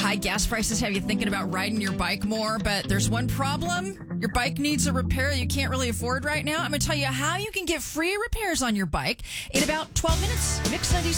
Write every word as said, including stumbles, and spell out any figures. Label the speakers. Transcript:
Speaker 1: high gas prices have you thinking about riding your bike more, but there's one problem. Your bike needs a repair you can't really afford right now. I'm going to tell you how you can get free repairs on your bike in about twelve minutes. Mix ninety-six.